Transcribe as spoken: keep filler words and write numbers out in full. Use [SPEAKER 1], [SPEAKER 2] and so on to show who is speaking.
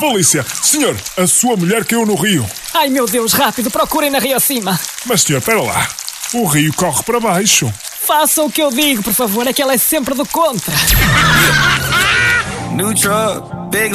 [SPEAKER 1] Polícia! Senhor, a sua mulher caiu no rio.
[SPEAKER 2] Ai, meu Deus, rápido, procurem na rio acima.
[SPEAKER 1] Mas, senhor, espera lá. O rio corre para baixo.
[SPEAKER 2] Faça o que eu digo, por favor, é que ela é sempre do contra.
[SPEAKER 3] New truck, big